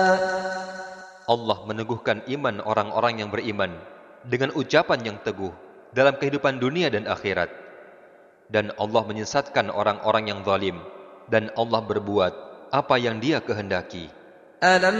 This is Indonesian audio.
Allah meneguhkan iman orang-orang yang beriman dengan ucapan yang teguh dalam kehidupan dunia dan akhirat. Dan Allah menyesatkan orang-orang yang zalim, dan Allah berbuat apa yang Dia kehendaki. ألم